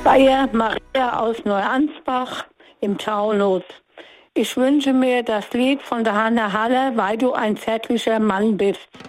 Bayer Maria aus Neuansbach im Taunus. Ich wünsche mir das Lied von der Hanna Haller, weil du ein zärtlicher Mann bist.